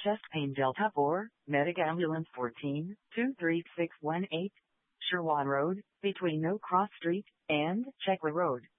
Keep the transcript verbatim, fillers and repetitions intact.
chest pain Delta four, Medic Ambulance fourteen, two three six one eight, Sherwan Road, between No Cross Street and Chekwa Road.